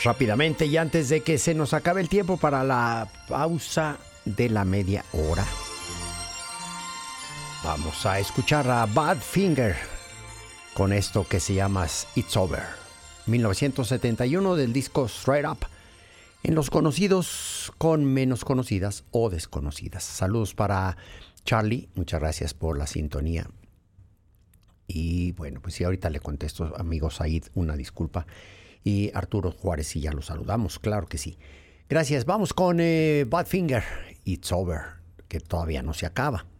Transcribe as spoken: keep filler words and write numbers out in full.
rápidamente y antes de que se nos acabe el tiempo para la pausa de la media hora, vamos a escuchar a Badfinger con esto que se llama It's Over, mil novecientos setenta y uno, del disco Straight Up, en los conocidos con menos conocidas o desconocidas. Saludos para Charlie, muchas gracias por la sintonía. Y bueno, pues sí, ahorita le contesto, amigo Said, una disculpa. Y Arturo Juárez, sí, ya lo saludamos, claro que sí. Gracias, vamos con eh, Badfinger, It's Over, que todavía no se acaba.